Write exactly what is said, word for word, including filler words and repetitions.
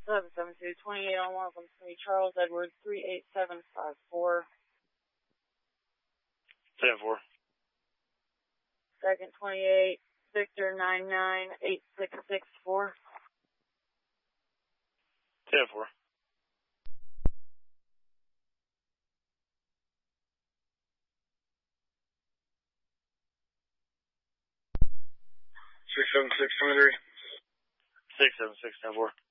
seven seven two, twenty-eight on one from three, Charles Edwards, three eight seven five four. ten four. Second twenty-eight, Victor nine nine eight six six four. ten four. six seven six twenty-three. six seven six ten four.